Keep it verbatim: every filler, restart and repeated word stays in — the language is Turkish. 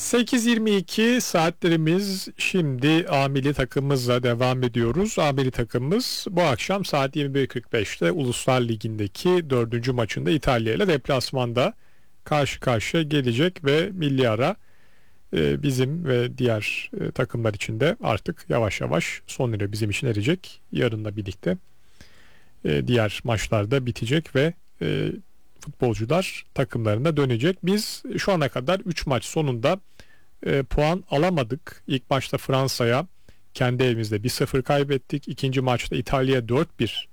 sekiz yirmi iki saatlerimiz, şimdi A milli takımımızla devam ediyoruz. A milli takımımız bu akşam saat yirmi bir kırk beşte Uluslar Ligi'ndeki dördüncü maçında İtalya ile deplasmanda karşı karşıya gelecek ve milli ara e, bizim ve diğer e, takımlar için de artık yavaş yavaş son ile bizim için erecek. Yarınla birlikte e, diğer maçlarda bitecek ve e, futbolcular takımlarına dönecek. Biz şu ana kadar üç maç sonunda e, puan alamadık. İlk maçta Fransa'ya kendi evimizde bir sıfır kaybettik. İkinci maçta İtalya'ya dört bir